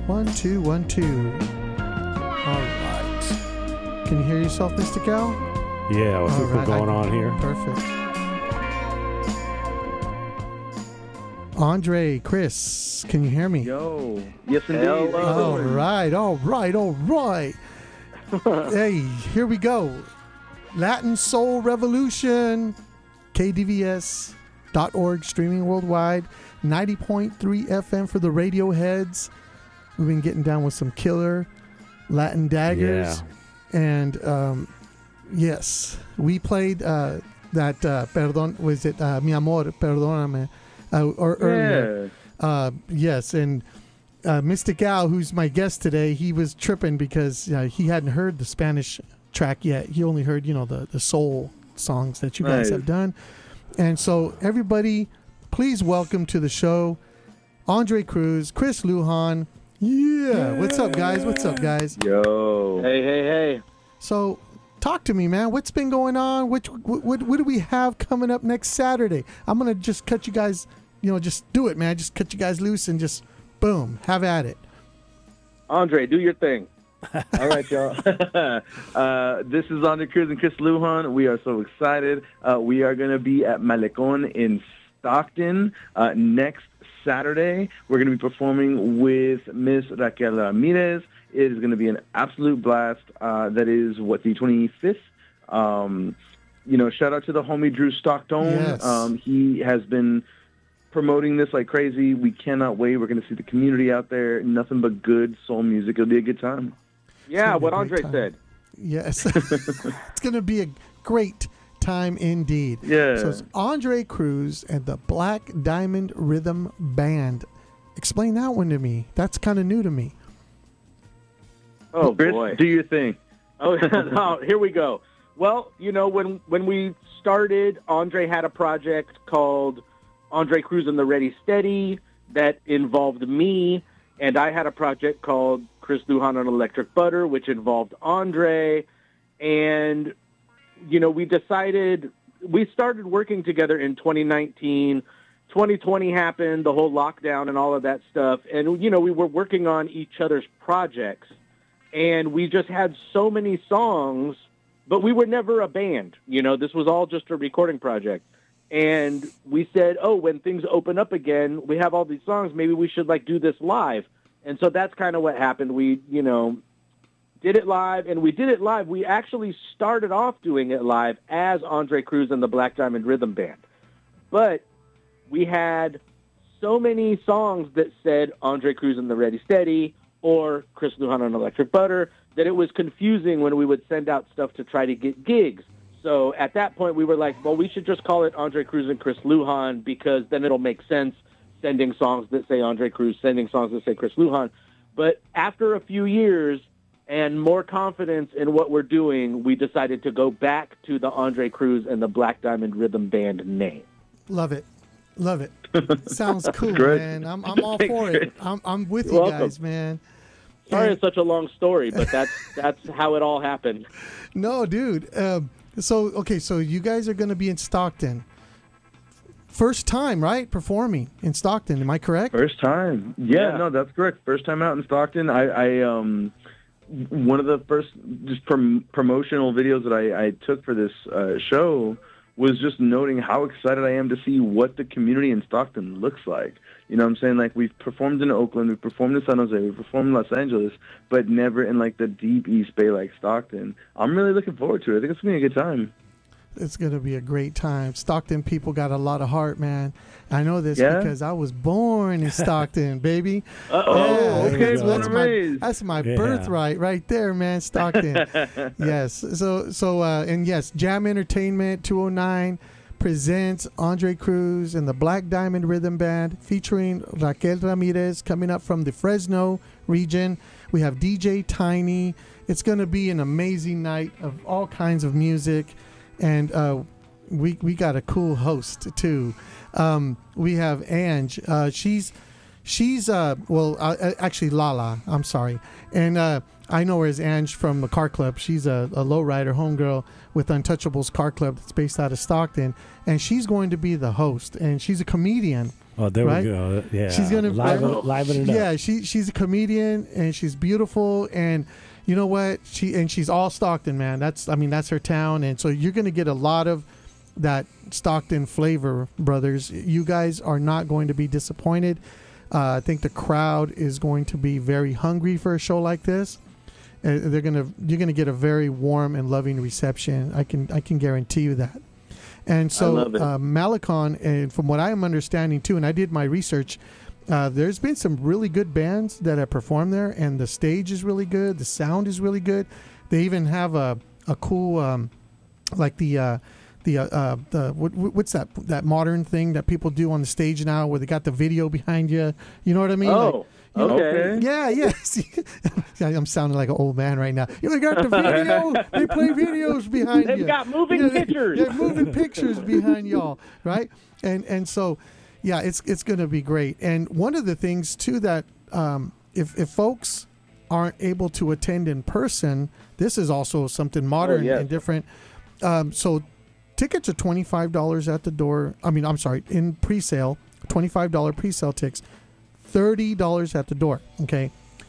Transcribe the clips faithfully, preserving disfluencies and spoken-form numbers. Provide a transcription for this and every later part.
One, two, one, two. All right. Can you hear yourself, Mister Gal? Yeah, what's All right, going I- on here? Perfect. Andre, Chris, can you hear me? Yo. Yes, indeed. All right, all right, all right. Hey, here we go. Latin Soul Revolution, K D V S dot org, streaming worldwide, ninety point three F M for the radio heads. We've been getting down with some killer Latin daggers. Yeah. And um, yes, we played uh, that, uh, perdón, was it uh, Mi Amor, Perdóname, uh, or earlier. Yeah. Uh, yes, and uh, Mister Gal, who's my guest today, he was tripping because uh, he hadn't heard the Spanish track yet. He only heard, you know, the, the soul songs that you guys Nice. have done. And so everybody, please welcome to the show, Andre Cruz, Chris Lujan. Yeah. What's up, guys? What's up, guys? Yo. Hey, hey, hey. So talk to me, man. What's been going on? Which, what, what, what do we have coming up next Saturday? I'm going to just cut you guys, you know, just do it, man. Just cut you guys loose and just, boom, have at it. Andre, do your thing. All right, y'all. uh, this is Andre Cruz and Chris Lujan. We are so excited. Uh, we are going to be at Malecon in Stockton uh, next Saturday. We're going to be performing with Miss Raquel Ramirez. It is going to be an absolute blast. Uh, that is, what, the twenty-fifth? Um, you know, shout out to the homie Drew Stockton. Yes. Um, he has been promoting this like crazy. We cannot wait. We're going to see the community out there. Nothing but good soul music. It'll be a good time. Yeah, gonna be what a Andre great time. said. Yes. It's going to be a great time indeed. Yeah. So it's Andre Cruz and the Black Diamond Rhythm Band. Explain that one to me. That's kind of new to me. Oh, Chris, boy. do your thing. Oh, no, here we go. Well, you know, when, when we started, Andre had a project called Andre Cruz and the Ready Steady that involved me, and I had a project called Chris Lujan on Electric Butter, which involved Andre. And, you know, we decided, we started working together in twenty nineteen. twenty twenty happened, the whole lockdown and all of that stuff. And, you know, we were working on each other's projects. And we just had so many songs, but we were never a band. You know, this was all just a recording project. And we said, oh, when things open up again, we have all these songs, maybe we should, like, do this live. And so that's kind of what happened. We, you know, did it live, and we did it live. We actually started off doing it live as Andre Cruz and the Black Diamond Rhythm Band. But we had so many songs that said Andre Cruz and the Ready Steady or Chris Lujan on Electric Butter that it was confusing when we would send out stuff to try to get gigs. So at that point, we were like, well, we should just call it Andre Cruz and Chris Lujan because then it'll make sense sending songs that say Andre Cruz, sending songs that say Chris Lujan. But after a few years and more confidence in what we're doing, we decided to go back to the Andre Cruz and the Black Diamond Rhythm Band name. Love it. Love it. Sounds cool, Great. man. I'm, I'm all for it. I'm, I'm with You're you welcome. guys, man. Sorry And- it's such a long story, but that's that's how it all happened. No, dude. Um, so, okay, so you guys are going to be in Stockton. First time, right? Performing in Stockton. Am I correct? First time. Yeah, Yeah. no, that's correct. First time out in Stockton. I, I um, one of the first just prom- promotional videos that I, I took for this uh, show was just noting how excited I am to see what the community in Stockton looks like. You know what I'm saying? Like, we've performed in Oakland, we've performed in San Jose, we've performed in Los Angeles, but never in, like, the deep East Bay like Stockton. I'm really looking forward to it. I think it's going to be a good time. It's going to be a great time. Stockton people got a lot of heart, man. I know this Yeah? because I was born in Stockton, baby. Uh-oh, Yeah, okay, that's, born that's and my, raised. that's my Yeah. birthright right there, man. Stockton. Yes. So, so, uh, and yes, Jam Entertainment two oh nine presents Andre Cruz and the Black Diamond Rhythm Band featuring Raquel Ramirez coming up from the Fresno region. We have D J Tiny. It's going to be an amazing night of all kinds of music. And uh, we we got a cool host too. Um, we have Ange. Uh, she's she's uh, well uh, actually Lala. I'm sorry, and uh, I know her as Ange from the Car Club. She's a, a lowrider homegirl with Untouchables Car Club that's based out of Stockton, and she's going to be the host. And she's a comedian, Oh, there right? we go. Yeah, She's gonna liven, uh, liven it up. Yeah, she she's a comedian and she's beautiful, and you know what? She and she's all Stockton, man. That's I mean that's her town, and so you're gonna get a lot of that Stockton flavor, brothers. You guys are not going to be disappointed. Uh, I think the crowd is going to be very hungry for a show like this. Uh, they're gonna you're gonna get a very warm and loving reception. I can I can guarantee you that. And so uh, Malecon, and from what I am understanding too, and I did my research, uh, there's been some really good bands that have performed there, and the stage is really good, the sound is really good. They even have a a cool um, like the uh, the uh, uh, the what, what's that that modern thing that people do on the stage now, where they got the video behind you. You know what I mean? Oh. Like, you know, Okay. yeah, yes. I'm sounding like an old man right now. You know, they got the video. They play videos behind They've you. got moving Yeah, pictures. Yeah, moving pictures behind y'all, right? And and so, yeah, it's it's going to be great. And one of the things too that um, if if folks aren't able to attend in person, this is also something modern yes. and different. Um, so tickets are twenty-five dollars at the door. I mean, I'm sorry, in pre-sale, twenty-five dollars pre-sale tickets. thirty dollars at the door, okay?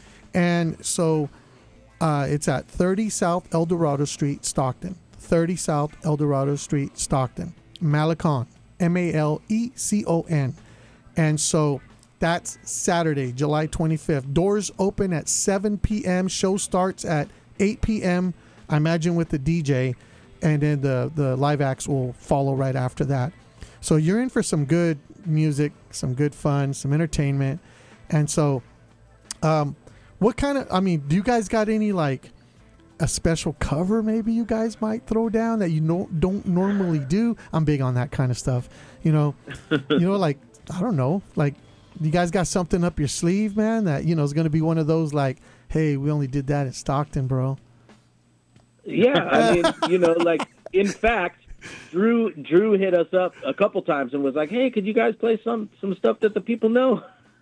And so uh, it's at thirty South El Dorado Street, Stockton. thirty South El Dorado Street, Stockton. Malecon, M A L E C O N. And so that's Saturday, July twenty-fifth. Doors open at seven p.m. Show starts at eight p.m., I imagine with the D J. And then the, the live acts will follow right after that. So you're in for some good music, some good fun, some entertainment. And so, um, what kind of, I mean, do you guys got any, like, a special cover maybe you guys might throw down that you no, don't normally do? I'm big on that kind of stuff. You know, you know, like, I don't know, like, you guys got something up your sleeve, man, that, you know, is going to be one of those, like, hey, we only did that at Stockton, bro. Yeah, I mean, you know, like, in fact, Drew Drew hit us up a couple times and was like, "Hey, could you guys play some some stuff that the people know?"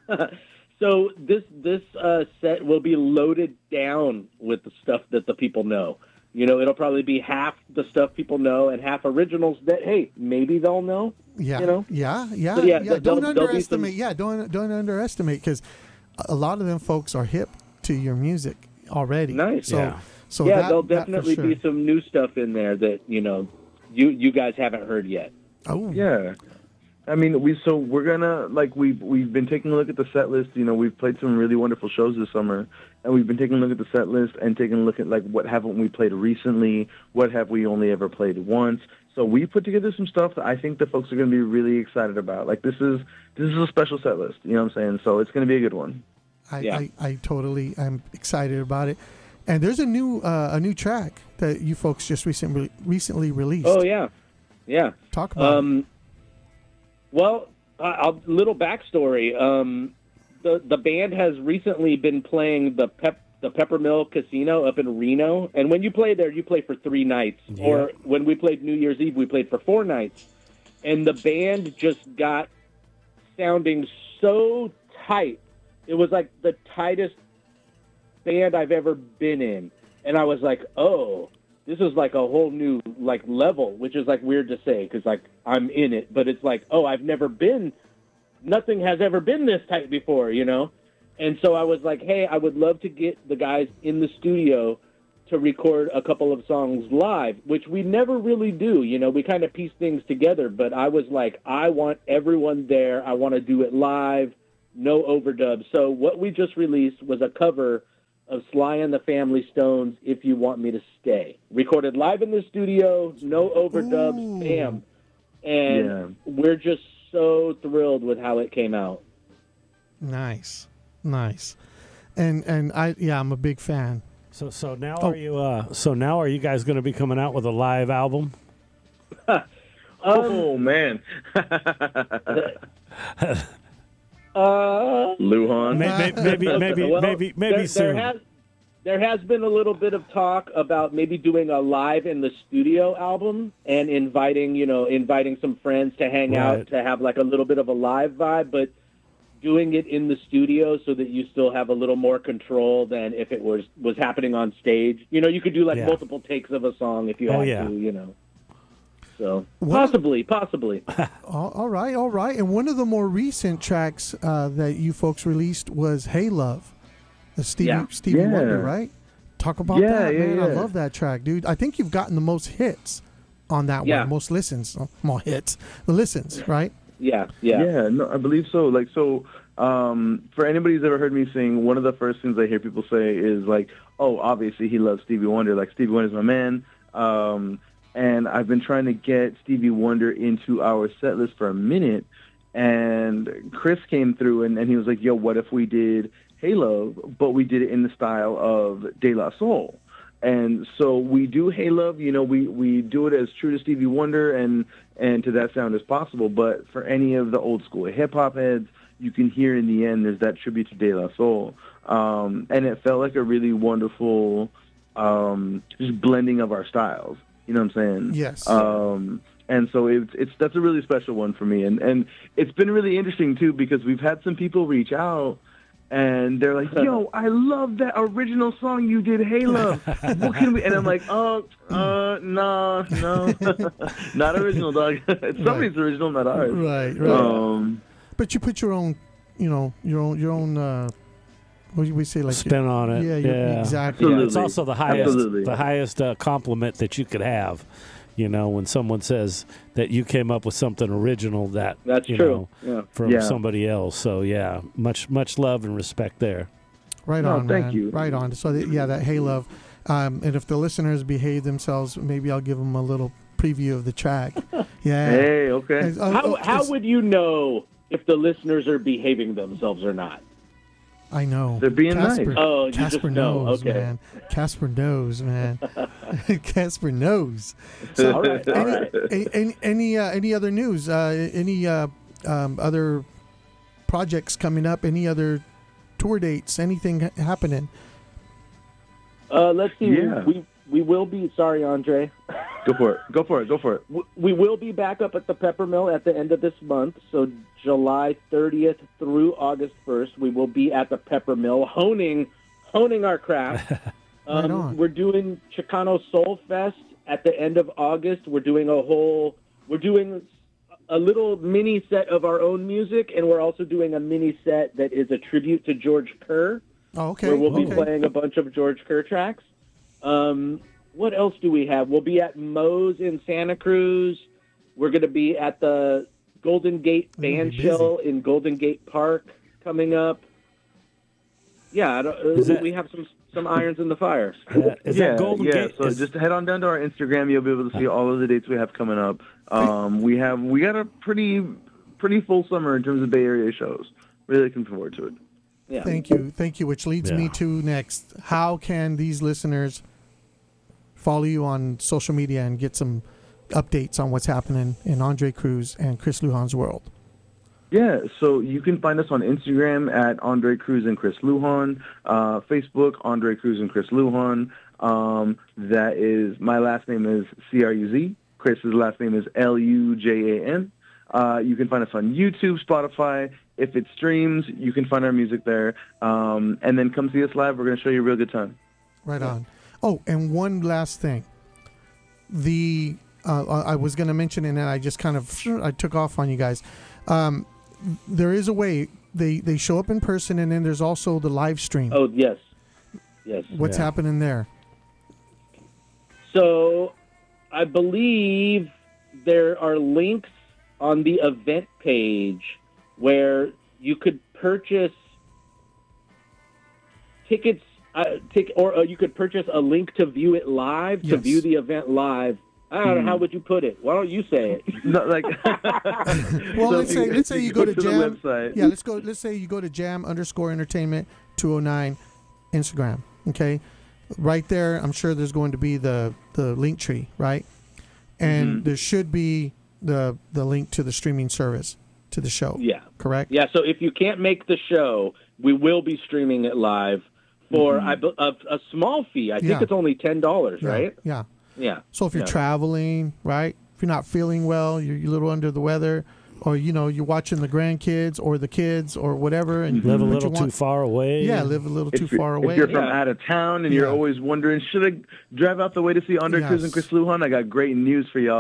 So this this uh, set will be loaded down with the stuff that the people know. You know, it'll probably be half the stuff people know and half originals that, hey, maybe they'll know. Yeah, you know? yeah, yeah, So, yeah, yeah. there'll- Don't there'll be underestimate. some- Yeah, don't don't underestimate, because a lot of them folks are hip to your music already. Nice. So, Yeah. so yeah, that, there'll that for definitely sure. be some new stuff in there that you know you you guys haven't heard yet. Oh, Yeah. I mean, we so we're gonna like we've we've been taking a look at the set list. You know, we've played some really wonderful shows this summer, and we've been taking a look at the set list and taking a look at like what haven't we played recently, what have we only ever played once. So we put together some stuff that I think the folks are going to be really excited about. Like this is this is a special set list. You know what I'm saying? So it's going to be a good one. I, Yeah. I, I totally am excited about it. And there's a new uh, a new track that you folks just recently recently released. Oh yeah, yeah. Talk about it. Um, well, a little backstory. Um, the the band has recently been playing the Pep the Peppermill Casino up in Reno, and when you play there, you play for three nights. Yeah. Or when we played New Year's Eve, we played for four nights, and the band just got sounding so tight. It was like the tightest band I've ever been in, and I was like, oh. This is like a whole new like level, which is like weird to say because like I'm in it, but it's like, oh, I've never been, nothing has ever been this tight before, you know? And so I was like, hey, I would love to get the guys in the studio to record a couple of songs live, which we never really do, you know? We kind of piece things together, but I was like, I want everyone there. I want to do it live, no overdubs. So what we just released was a cover of Sly and the Family Stones, If You Want Me to Stay. Recorded live in the studio, no overdubs, Ooh. bam. And Yeah. we're just so thrilled with how it came out. Nice, nice. And and I yeah, I'm a big fan. So so now Oh. are you uh so now are you guys going to be coming out with a live album? oh man, Uh, Lujan. Maybe maybe maybe well, maybe maybe there, soon. There has, there has been a little bit of talk about maybe doing a live in the studio album and inviting, you know, inviting some friends to hang Right. out to have like a little bit of a live vibe, but doing it in the studio so that you still have a little more control than if it was was happening on stage. You know, you could do like Yeah. multiple takes of a song if you Oh, had yeah. to, you know. So What- possibly, possibly. All, all right, all right. And one of the more recent tracks uh, that you folks released was "Hey Love," the Stevie Yeah. Stevie Yeah. Wonder, right? Talk about Yeah, that, yeah, man. I yeah. love that track, dude. I think you've gotten the most hits on that Yeah. one, most listens, oh, more hits, the listens, right? Yeah, yeah. Yeah, no, I believe so. Like, so um, for anybody who's ever heard me sing, one of the first things I hear people say is like, "Oh, obviously he loves Stevie Wonder. Like Stevie Wonder's my man." Um, and I've been trying to get Stevie Wonder into our set list for a minute, and Chris came through and, and he was like, "Yo, what if we did Hey Love, but we did it in the style of De La Soul?" And so we do Hey Love, you know, we, we do it as true to Stevie Wonder and, and to that sound as possible. But for any of the old school hip hop heads, you can hear in the end there's that tribute to De La Soul. Um, and it felt like a really wonderful um, just blending of our styles. You know what I'm saying? Yes. Um, and so it's, it's that's a really special one for me. And, and it's been really interesting, too, because we've had some people reach out and they're like, "Yo, I love that original song you did, Hey Love. What can we?" And I'm like, "Oh, uh, no, no, not original, dog. It's somebody's original, not ours." Right, right. Um, But you put your own, you know, your own, your own. Uh, what do we say? Like Spin on it. Yeah, Yeah, you- exactly. Yeah, it's Absolutely. also the highest, Absolutely. the highest uh, compliment that you could have. You know, when someone says that you came up with something original that That's you true. know Yeah. from Yeah. somebody else. So yeah, much much love and respect there. Right No, on, thank man. you. Right on. So th- yeah, that Hey Love. Um, and if the listeners behave themselves, maybe I'll give them a little preview of the track. Yeah. hey, okay. It's- uh, How oh, how it's- would you know if the listeners are behaving themselves or not? I know. They're being Casper, nice. Oh, you Casper just know. knows, Okay. man. Casper knows, man. Casper knows. So, All right, all any, right. a- any any uh, any other news? Uh, any uh, um, other projects coming up? Any other tour dates? Anything ha- happening? Uh, let's see. Yeah. We we will be. Sorry, Andre. Go for it. Go for it. Go for it. W- We will be back up at the Pepper Mill at the end of this month. So July thirtieth through August first, we will be at the Pepper Mill honing honing our craft. Right Um, on. we're doing Chicano Soul Fest at the end of August. We're doing a whole. We're doing a little mini set of our own music, and we're also doing a mini set that is a tribute to George Kerr, Oh, okay. where we'll be okay. playing a bunch of George Kerr tracks. Um, what else do we have? We'll be at Moe's in Santa Cruz. We're going to be at the Golden Gate You're gonna Band be Shell in Golden Gate Park coming up. Yeah, I don't, uh, that- we have some some irons in the fire. Uh, is yeah, that Golden yeah. Gate? So is- just head on down to our Instagram. You'll be able to see all of the dates we have coming up. Um, we have we got a pretty pretty full summer in terms of Bay Area shows. Really looking forward to it. Yeah. Thank you, thank you. Which leads me Yeah. to next. How can these listeners follow you on social media and get some updates on what's happening in Andre Cruz and Chris Lujan's world? Yeah, so you can find us on Instagram at Andre Cruz and Chris Lujan, uh, Facebook Andre Cruz and Chris Lujan. Um, that is my last name is C R U Z. Chris's last name is L U J A N. Uh, you can find us on YouTube, Spotify. If it streams, you can find our music there. Um, and then come see us live. We're going to show you a real good time. Right on. Oh, and one last thing. The uh, I was going to mention, and then I just kind of I took off on you guys. Um, there is a way they they show up in person, and then there's also the live stream. Oh yes, yes. What's Yeah. happening there? So I believe there are links on the event page where you could purchase tickets, uh, tic- or uh, you could purchase a link to view it live, to Yes. view the event live. I don't know, how would you put it? Why don't you say it? No, like, Well, so let's if say you- let's say if you go to the Jam. website. Yeah, let's go. Let's say you go to Jam underscore Entertainment two oh nine Instagram. Okay, right there. I'm sure there's going to be the the link tree, right? And Mhm. there should be the the link to the streaming service to the show. Yeah. Correct. Yeah, so if you can't make the show, we will be streaming it live for I be- a, a small fee. I think Yeah. it's only ten dollars, Yeah. right? Yeah. Yeah. So if you're Yeah. traveling, right? If you're not feeling well, you're, you're a little under the weather, or you know you're watching the grandkids or the kids or whatever, and live a but you little too want- far away. Yeah, live a little too If you're- far away. If you're from Yeah. out of town and you're Yeah. always wondering, should I drive out the way to see Andre Cruz Yes. and Chris Lujan? I got great news for y'all.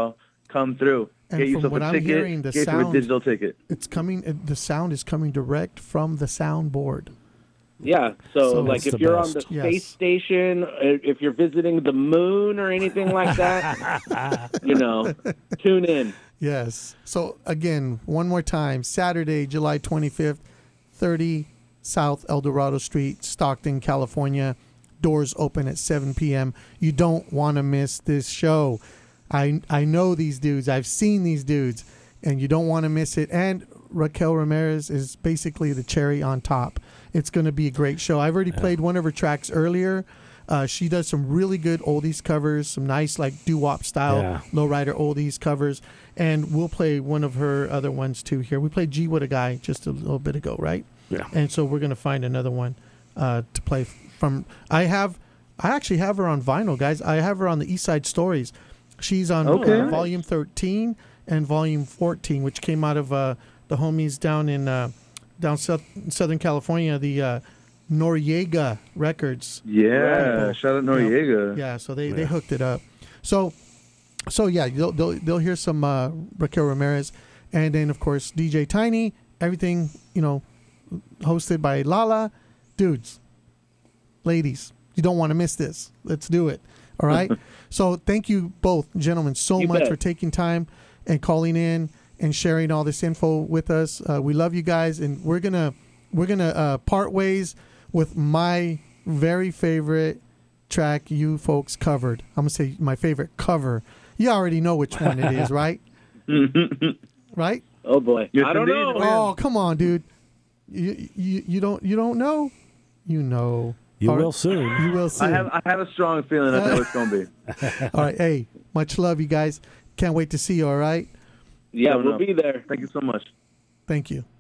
come through. And Get from yourself what a I'm ticket. hearing, the Get yourself a sound- digital ticket. It's coming. uh, The sound is coming direct from the soundboard. Yeah, so, So like that's if the you're on best. the space Yes. station, uh, if you're visiting the moon or anything like that, you know, tune in. Yes. So again, one more time, Saturday, July twenty-fifth, thirty South El Dorado Street, Stockton, California. Doors open at seven p.m. You don't want to miss this show. I I know these dudes. I've seen these dudes, and you don't want to miss it. And Raquel Ramirez is basically the cherry on top. It's going to be a great show. I've already played one of her tracks earlier. Uh, she does some really good oldies covers, some nice like doo-wop style Yeah. lowrider oldies covers, and we'll play one of her other ones too here. We played G With a Guy just a little bit ago, right? Yeah. And so we're going to find another one uh, to play from. I have, I actually have her on vinyl, guys. I have her on the East Side Stories. She's on Okay. uh, volume thirteen and volume fourteen, which came out of uh, the homies down in uh, down south, Southern California, the uh, Noriega Records. Yeah, Right. shout out Noriega. Yeah, so they, they Yeah. hooked it up. So, so yeah, they'll they'll, they'll hear some uh, Raquel Ramirez, and then of course D J Tiny. Everything, you know, hosted by Lala. Dudes, ladies, you don't want to miss this. Let's do it. All right. So thank you both, gentlemen, so You much bet. for taking time and calling in and sharing all this info with us. Uh, we love you guys, and we're gonna we're gonna uh, part ways with my very favorite track you folks covered. I'm gonna say my favorite cover. You already know which one it is, right? Right? Oh boy, Yes, I don't indeed. know. Oh, come on, dude. You you you don't you don't know? You know. You All right. will soon. You will see. I have I have a strong feeling that's how it's gonna be. All right. Hey, much love, you guys. Can't wait to see you. All right. Yeah, Don't we'll know. be there. Thank you so much. Thank you.